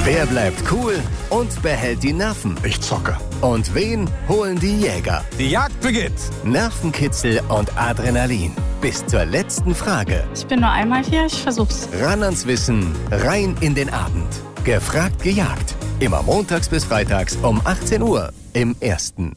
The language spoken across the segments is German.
Wer bleibt cool und behält die Nerven? Ich zocke. Und wen holen die Jäger? Die Jagd beginnt. Nervenkitzel und Adrenalin. Bis zur letzten Frage. Ich bin nur einmal hier, ich versuch's. Ran ans Wissen, rein in den Abend. Gefragt, gejagt. Immer montags bis freitags um 18 Uhr im Ersten.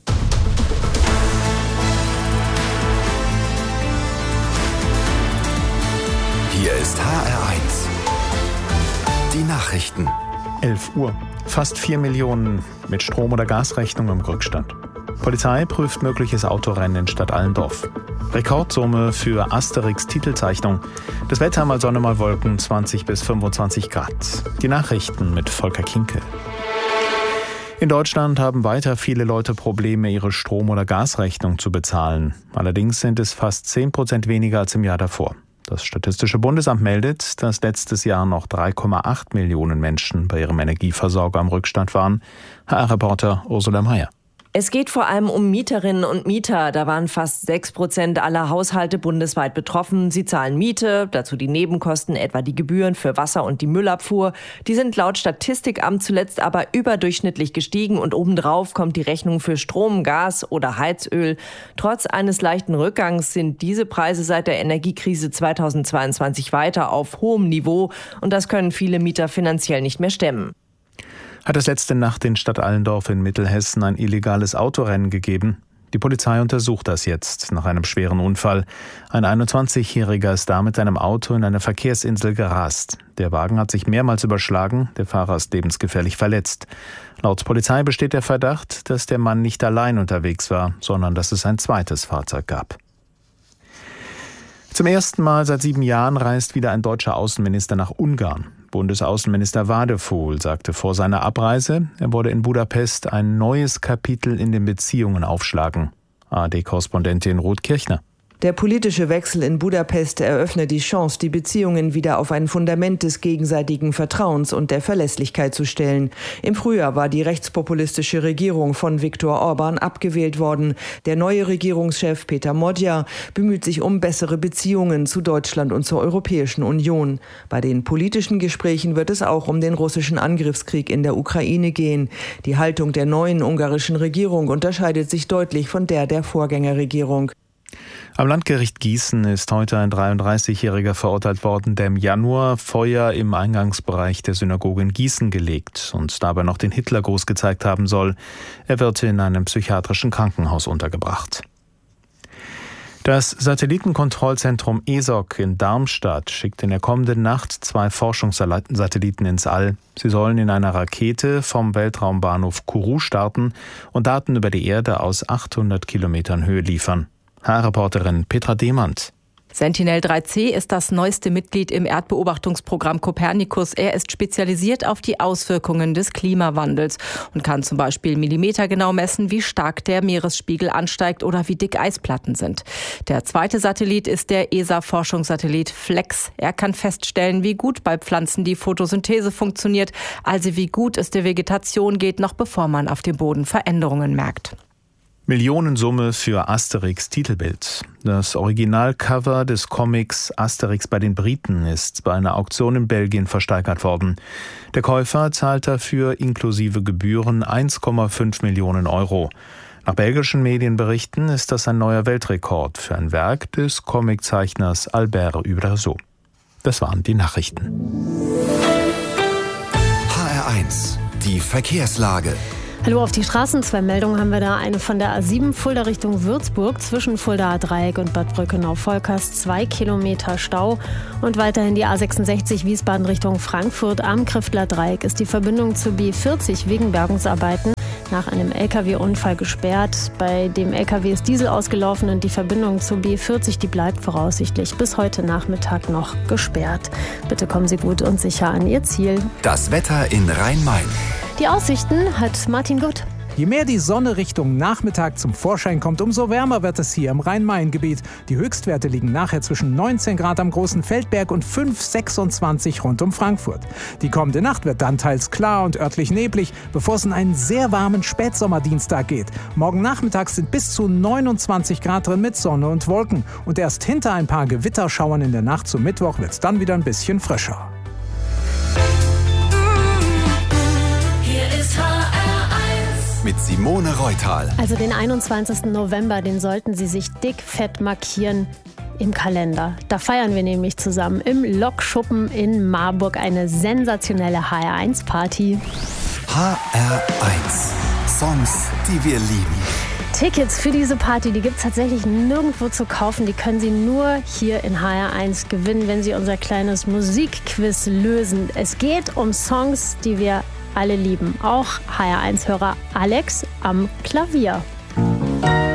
Hier ist HR1. Die Nachrichten. 11 Uhr. Fast 4 Millionen mit Strom- oder Gasrechnung im Rückstand. Polizei prüft mögliches Autorennen in Stadt Allendorf. Rekordsumme für Asterix Titelzeichnung. Das Wetter mal Sonne, mal Wolken, 20 bis 25 Grad. Die Nachrichten mit Volker Kinke. In Deutschland haben weiter viele Leute Probleme, ihre Strom- oder Gasrechnung zu bezahlen. Allerdings sind es fast 10% weniger als im Jahr davor. Das Statistische Bundesamt meldet, dass letztes Jahr noch 3,8 Millionen Menschen bei ihrem Energieversorger am Rückstand waren. HR-Reporter Ursula Mayer. Es geht vor allem um Mieterinnen und Mieter. Da waren fast 6% aller Haushalte bundesweit betroffen. Sie zahlen Miete, dazu die Nebenkosten, etwa die Gebühren für Wasser und die Müllabfuhr. Die sind laut Statistikamt zuletzt aber überdurchschnittlich gestiegen und obendrauf kommt die Rechnung für Strom, Gas oder Heizöl. Trotz eines leichten Rückgangs sind diese Preise seit der Energiekrise 2022 weiter auf hohem Niveau und das können viele Mieter finanziell nicht mehr stemmen. Hat es letzte Nacht in Stadt Allendorf in Mittelhessen ein illegales Autorennen gegeben? Die Polizei untersucht das jetzt nach einem schweren Unfall. Ein 21-Jähriger ist da mit seinem Auto in eine Verkehrsinsel gerast. Der Wagen hat sich mehrmals überschlagen, der Fahrer ist lebensgefährlich verletzt. Laut Polizei besteht der Verdacht, dass der Mann nicht allein unterwegs war, sondern dass es ein zweites Fahrzeug gab. Zum ersten Mal seit 7 Jahren reist wieder ein deutscher Außenminister nach Ungarn. Bundesaußenminister Wadefuhl sagte vor seiner Abreise, er wolle in Budapest ein neues Kapitel in den Beziehungen aufschlagen. ARD-Korrespondentin Ruth Kirchner. Der politische Wechsel in Budapest eröffne die Chance, die Beziehungen wieder auf ein Fundament des gegenseitigen Vertrauens und der Verlässlichkeit zu stellen. Im Frühjahr war die rechtspopulistische Regierung von Viktor Orban abgewählt worden. Der neue Regierungschef Peter Modja bemüht sich um bessere Beziehungen zu Deutschland und zur Europäischen Union. Bei den politischen Gesprächen wird es auch um den russischen Angriffskrieg in der Ukraine gehen. Die Haltung der neuen ungarischen Regierung unterscheidet sich deutlich von der Vorgängerregierung. Am Landgericht Gießen ist heute ein 33-Jähriger verurteilt worden, der im Januar Feuer im Eingangsbereich der Synagoge in Gießen gelegt und dabei noch den Hitlergruß gezeigt haben soll. Er wird in einem psychiatrischen Krankenhaus untergebracht. Das Satellitenkontrollzentrum ESOC in Darmstadt schickt in der kommenden Nacht 2 Forschungssatelliten ins All. Sie sollen in einer Rakete vom Weltraumbahnhof Kourou starten und Daten über die Erde aus 800 Kilometern Höhe liefern. HR-Reporterin Petra Demand. Sentinel-3C ist das neueste Mitglied im Erdbeobachtungsprogramm Copernicus. Er ist spezialisiert auf die Auswirkungen des Klimawandels und kann zum Beispiel millimetergenau messen, wie stark der Meeresspiegel ansteigt oder wie dick Eisplatten sind. Der zweite Satellit ist der ESA-Forschungssatellit FLEX. Er kann feststellen, wie gut bei Pflanzen die Photosynthese funktioniert, also wie gut es der Vegetation geht, noch bevor man auf dem Boden Veränderungen merkt. Millionensumme für Asterix Titelbild. Das Originalcover des Comics Asterix bei den Briten ist bei einer Auktion in Belgien versteigert worden. Der Käufer zahlt dafür inklusive Gebühren 1,5 Millionen Euro. Nach belgischen Medienberichten ist das ein neuer Weltrekord für ein Werk des Comiczeichners Albert Uderzo. Das waren die Nachrichten. HR1, die Verkehrslage. Hallo auf die Straßen. 2 Meldungen haben wir da. Eine von der A7 Fulda Richtung Würzburg zwischen Fuldaer Dreieck und Bad Brückenau-Volkers 2 Kilometer Stau. Und weiterhin die A66 Wiesbaden Richtung Frankfurt am Kriftler Dreieck ist die Verbindung zur B40 wegen Bergungsarbeiten nach einem LKW-Unfall gesperrt. Bei dem LKW ist Diesel ausgelaufen und die Verbindung zur B40, die bleibt voraussichtlich bis heute Nachmittag noch gesperrt. Bitte kommen Sie gut und sicher an Ihr Ziel. Das Wetter in Rhein-Main. Die Aussichten hat Martin Gutt. Je mehr die Sonne Richtung Nachmittag zum Vorschein kommt, umso wärmer wird es hier im Rhein-Main-Gebiet. Die Höchstwerte liegen nachher zwischen 19 Grad am Großen Feldberg und 5,26 rund um Frankfurt. Die kommende Nacht wird dann teils klar und örtlich neblig, bevor es in einen sehr warmen Spätsommerdienstag geht. Morgen Nachmittag sind bis zu 29 Grad drin mit Sonne und Wolken. Und erst hinter ein paar Gewitterschauern in der Nacht zum Mittwoch wird es dann wieder ein bisschen frischer. mit Simone Reutal. Also den 21. November, den sollten Sie sich dick fett markieren im Kalender. Da feiern wir nämlich zusammen im Lokschuppen in Marburg eine sensationelle HR1-Party. HR1. Songs, die wir lieben. Tickets für diese Party, die gibt es tatsächlich nirgendwo zu kaufen. Die können Sie nur hier in HR1 gewinnen, wenn Sie unser kleines Musikquiz lösen. Es geht um Songs, die wir alle lieben. Auch HR1-Hörer Alex am Klavier.